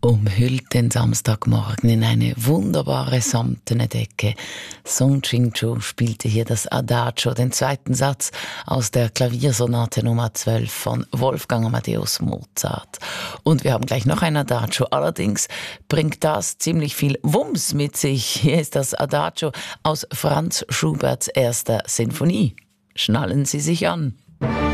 Umhüllt den Samstagmorgen in eine wunderbare samtene Decke. Song Ching-Chu spielte hier das Adagio, den zweiten Satz aus der Klaviersonate Nummer 12 von Wolfgang Amadeus Mozart. Und wir haben gleich noch ein Adagio, allerdings bringt das ziemlich viel Wumms mit sich. Hier ist das Adagio aus Franz Schuberts erster Sinfonie. Schnallen Sie sich an.